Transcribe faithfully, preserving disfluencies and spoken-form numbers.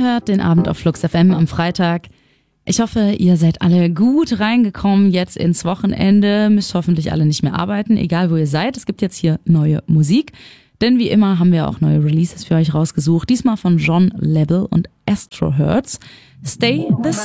hört den Abend auf Flux F M am Freitag. Ich hoffe, ihr seid alle gut reingekommen jetzt ins Wochenende. Müsst hoffentlich alle nicht mehr arbeiten, egal wo ihr seid. Es gibt jetzt hier neue Musik. Denn wie immer haben wir auch neue Releases für euch rausgesucht. Diesmal von John Level und Astro Hertz. Stay the